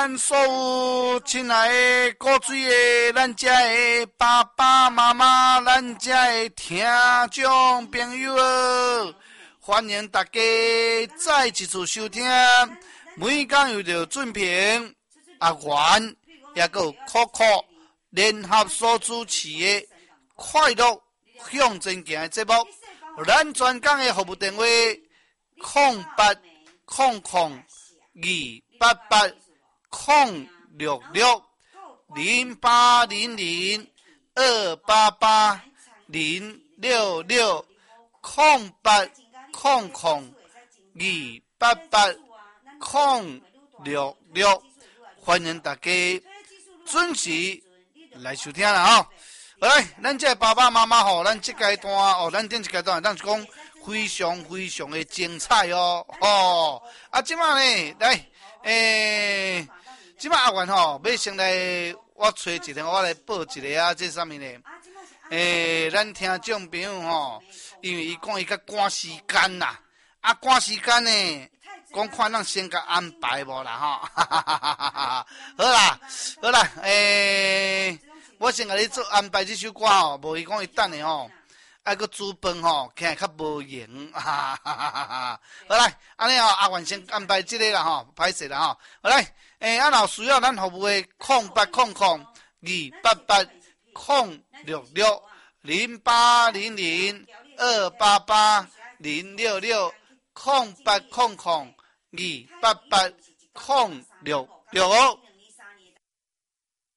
咱所有亲爱的古水的咱遮的爸爸妈妈，咱遮的听众朋友，欢迎大家再一次收听。每天有着俊平、阿元，也个酷酷联合所主持的快乐向前行的节目。咱专讲的服务电话0800-288-066，欢迎大家准时来收听啦吼。好来，咱这爸爸妈妈吼，咱这阶段哦，咱顶一阶段，咱是讲非常非常的精彩哦啊，即马呢，来，即马阿元吼，要先来我找一个，我来报一个啊，这啥物呢？咱听众朋友吼，因为伊讲伊较赶时间啦，啊，赶时间呢，讲看咱先甲安排无啦吼，好啦，我先甲你做安排这首歌吼，无伊讲伊等下吼，爱搁煮饭吼，起来较无闲，好来，安尼吼，阿元先安排这个啦吼，歹势啦吼，好来，啊，若需要咱服务的0800-288-0660800-288-066。